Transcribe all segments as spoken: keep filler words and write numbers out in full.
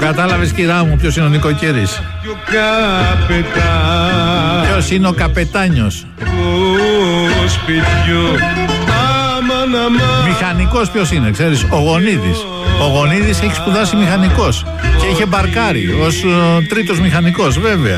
Κατάλαβες, κυρά μου, ποιος είναι ο νοικοκύρης? Ποιος είναι ο καπετάνιος? Μηχανικός ποιος είναι, ξέρεις? Ο Γονίδης. Ο Γονίδης έχει σπουδάσει μηχανικός και είχε μπαρκάρει ως uh, τρίτος μηχανικός, βέβαια.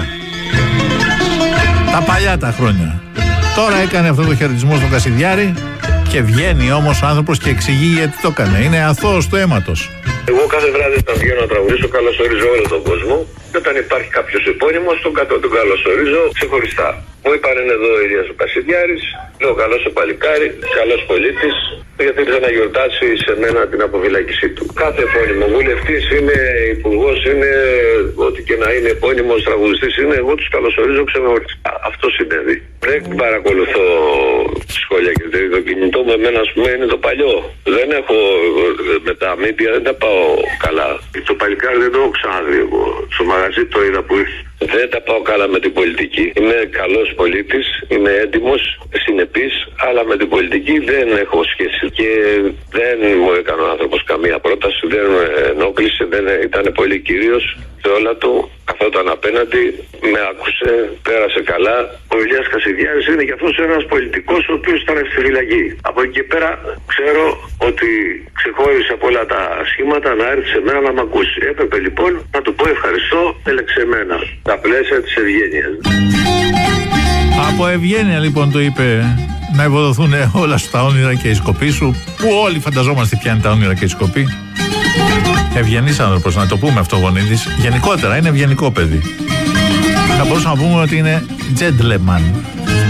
Τα παλιά τα χρόνια. Τώρα έκανε αυτό το χαιρετισμό στο Κασιδιάρη και βγαίνει όμως ο άνθρωπος και εξηγεί γιατί το έκανε. Είναι αθώος του αίματος. Εγώ κάθε βράδυ όταν βγαίνω να τραγουδήσω καλωσορίζω όλο τον κόσμο και όταν υπάρχει κάποιος επώνυμος τον, τον καλωσορίζω ξεχωριστά. Μου είπαν είναι εδώ ο Ηλίας ο Κασιδιάρης, λέω καλώς ο παλικάρι, καλός πολίτης, γιατί ήρθε να γιορτάσει σε μένα την αποφυλάκησή του. Κάθε επώνυμο βουλευτής είναι, υπουργός είναι, ό,τι και να είναι επώνυμος τραγουδιστής είναι, εγώ τους καλωσορίζω ξεχωριστά. Αυτό συνέβη. Δεν παρακολουθώ σχόλια και το κινητό μου εμένα, ας πούμε, είναι το παλιό. Δεν έχω με τα μίντια, δεν τα πάω καλά. Το παλικάρι δεν το έχω ξαναδεί εγώ. Στο μαγαζί το είδα που ήρθε. Δεν τα πάω καλά με την πολιτική. Είμαι καλός πολίτης, είμαι έντιμος, συνεπής, αλλά με την πολιτική δεν έχω σχέση. Και δεν μου έκανε ο άνθρωπος καμία πρόταση, δεν με ενόχλησε, δεν ήταν πολύ κυρίως σε όλα του. Καθόταν απέναντι, με άκουσε, πέρασε καλά. Ο Ηλίας Κασιδιάρης είναι και αυτός ένας πολιτικός ο οποίος ήταν στη φυλακή. Από εκεί και πέρα ξέρω ότι ξεχώρισε από όλα τα σχήματα να έρθει σε μένα να μ' ακούσει. Έπρεπε λοιπόν να του πω ευχαριστώ, έλεξε εμένα. Τα πλαίσια της ευγένειας. Από ευγένεια λοιπόν το είπε να ευοδοθούν όλα σου τα όνειρα και η σκοπή σου, που όλοι φανταζόμαστε ποια είναι τα όνειρα και η σκοπή. Ευγενής άνθρωπος, να το πούμε αυτό, Γονίδης. Γενικότερα είναι ευγενικό παιδί. Θα μπορούσαμε να πούμε ότι είναι gentleman.